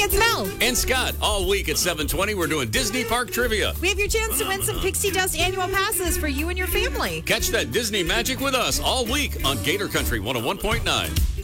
it's Mel. And Scott. All week at 7:20, we're doing Disney Park Trivia. We have your chance to win some Pixie Dust annual passes for you and your family. Catch that Disney magic with us all week on Gator Country 101.9.